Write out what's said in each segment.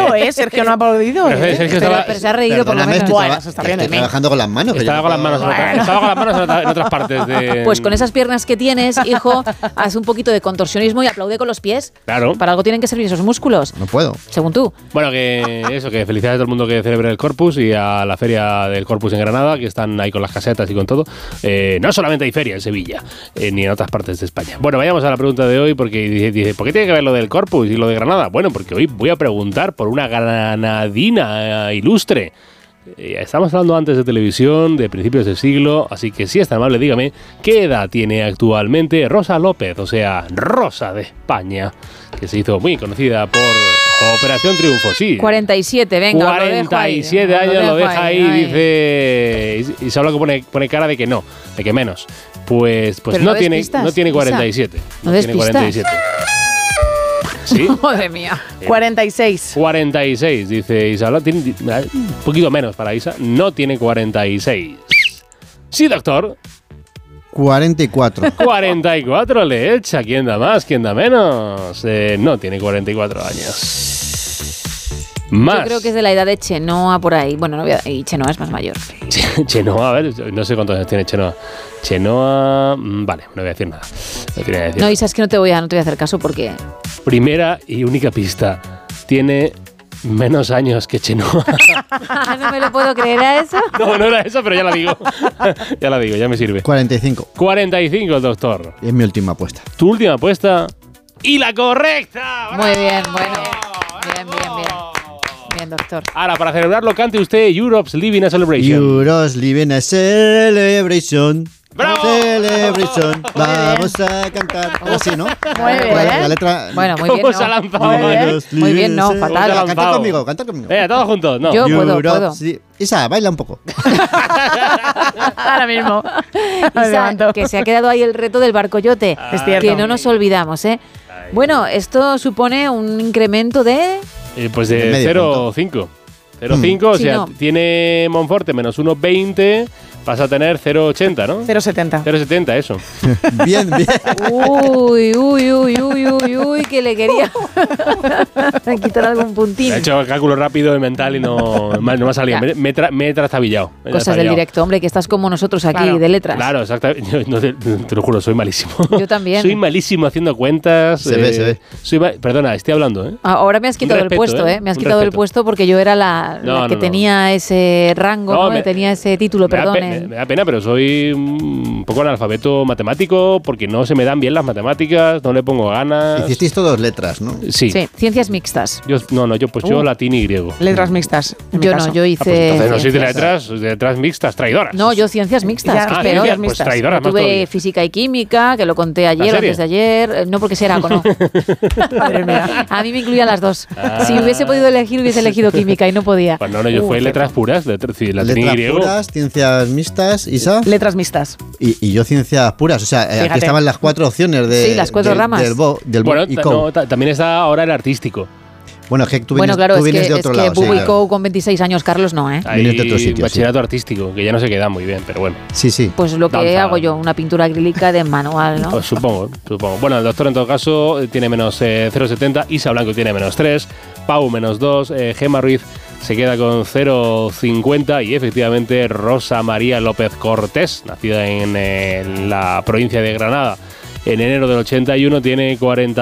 Sergio no ha aplaudido. Pero se ha reído por lo menos. Bueno, eso está bien. Estoy trabajando con las manos. Estaba con las manos en otras partes de... Pues con esas piernas que tienes, hijo, haz un poquito de contorsionismo y aplaude con los pies. Claro. Para algo tienen que servir esos músculos. No puedo. Según tú. Bueno, que felicidades a todo el mundo que celebra el Corpus y a la feria del Corpus en Granada, que están ahí con las casetas y con todo. No solamente hay feria en Sevilla, ni en otras partes de España. Bueno, vayamos a la pregunta de hoy, porque dice, ¿por qué tiene que ver lo del Corpus y lo de Granada? Bueno, porque hoy voy a preguntar por una granadina ilustre. Estamos hablando antes de televisión, de principios del siglo, así que si es tan amable, dígame, ¿qué edad tiene actualmente Rosa López? O sea, Rosa de España, que se hizo muy conocida por Operación Triunfo, sí. 47, venga, 47 años, lo deja ahí, dice... Y se habla que pone cara de que no, de que menos. Pues no tiene 47. No tiene 47. ¿Sí? Madre mía. 46. 46, dice Isa. Un poquito menos para Isa. No tiene 46. Sí, doctor. 44. 44 le echa. ¿Quién da más? ¿Quién da menos? No tiene 44 años. Más. Yo creo que es de la edad de Chenoa por ahí. Bueno, y Chenoa es más mayor. Chenoa, a ver, no sé cuántos años tiene Chenoa. Chenoa, vale, no voy a decir nada. No, Isa, es que no te voy a hacer caso porque... Primera y única pista. Tiene menos años que Chenoa. No me lo puedo creer, ¿a eso? No era eso, pero ya la digo. Ya me sirve. 45. 45, el doctor. Es mi última apuesta. Tu última apuesta y la correcta. Muy bien, bueno. Bien, doctor. Ahora, para celebrarlo, cante usted Europe's Living a Celebration. Europe's Living a Celebration. ¡Bravo! Celebration. Vamos a cantar. Así, ¿no? Muy bien. La letra... Bueno, muy bien, ¿Cómo se ha lanzado? Muy bien, no, fatal. Canta conmigo. Todos juntos, no. Yo puedo. Sí. Isa, baila un poco. Ahora mismo. Isa, que se ha quedado ahí el reto del barcoyote. Es cierto. Que no nos olvidamos, ¿eh? Bueno, esto supone un incremento de... Pues de 0,5. 0,5, o sea, tiene Monforte menos 1,20, vas a tener 0,80, ¿no? 0,70. 0,70, eso. Bien. Uy, que le quería quitar algún puntín. He hecho cálculo rápido y mental y no me ha salido. Me he trastabillado. Cosas del directo, hombre, que estás como nosotros aquí, de letras. Claro, exactamente. Te lo juro, soy malísimo. Yo también. Soy malísimo haciendo cuentas. Se ve. Perdona, estoy hablando, ¿eh? Ahora me has quitado el puesto, ¿eh? Me has quitado el puesto porque yo era la que tenía ese rango, tenía ese título, perdón. Me da pena, pero soy un poco analfabeto matemático porque no se me dan bien las matemáticas, no le pongo ganas. Hicisteis todas letras, ¿no? Sí, ciencias mixtas. Yo latín y griego. Letras mixtas. Yo hice... Pues entonces no soy de letras mixtas, traidoras. No, yo ciencias mixtas, que es peor. Pues traidoras más tuve todavía. Física y química, que lo conté ayer o antes de ayer. No porque sea Araco, no. A mí me incluían las dos. Si hubiese podido elegir, hubiese elegido química y no podía. Pues no, yo fui letras puras, latín y letras griego. Puras, ciencias mixtas, Isa. Letras mixtas. Y yo ciencias puras. O sea, aquí estaban las 4 opciones de... Sí, las 4 ramas. Del bueno, y Co. También está ahora el artístico. Bueno, es que tú vienes de otro lado. Bubu y Co con 26 años, Carlos, no, ¿eh? Vienes de otro sitio. Bachillerato artístico, que ya no se queda muy bien, pero bueno. Sí. Pues lo que hago yo, una pintura acrílica de manual, ¿no? Pues supongo. Bueno, el doctor en todo caso tiene menos 0,70, Isa Blanco tiene menos 3, Pau menos 2, Gemma Ruiz se queda con 0,50 y efectivamente Rosa María López Cortés, nacida en la provincia de Granada en enero del 81, tiene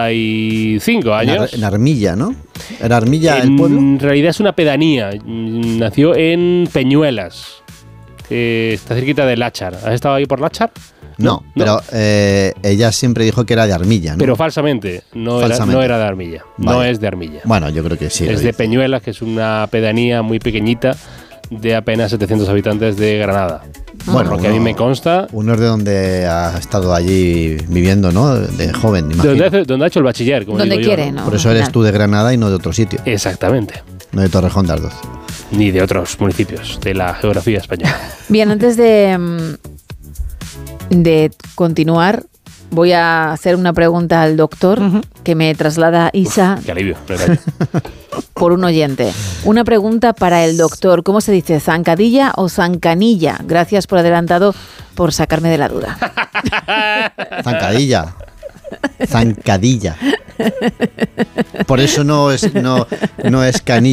45 años. En Armilla, ¿no? ¿Era Armilla el pueblo? En realidad es una pedanía. Nació en Peñuelas, que está cerquita de Láchar. ¿Has estado ahí por Láchar? No, pero ella siempre dijo que era de Armilla, ¿no? Pero falsamente, no era de Armilla. Vale. No es de Armilla. Bueno, yo creo que sí. Es de Peñuelas, que es una pedanía muy pequeñita de apenas 700 habitantes de Granada. Bueno, porque a mí me consta. Uno es de donde ha estado allí viviendo, ¿no? De joven, imagino. Donde ha hecho el bachiller, como donde digo quiere, yo, ¿no? Por eso eres tú de Granada y no de otro sitio. Exactamente. No de Torrejón de Ardoz. Ni de otros municipios de la geografía española. Bien, antes de continuar, voy a hacer una pregunta al doctor que me traslada Isa. Qué alivio. Por un oyente. Una pregunta para el doctor. ¿Cómo se dice? ¿Zancadilla o zancanilla? Gracias por adelantado por sacarme de la duda. Zancadilla. Zancadilla. Por eso no es canilla.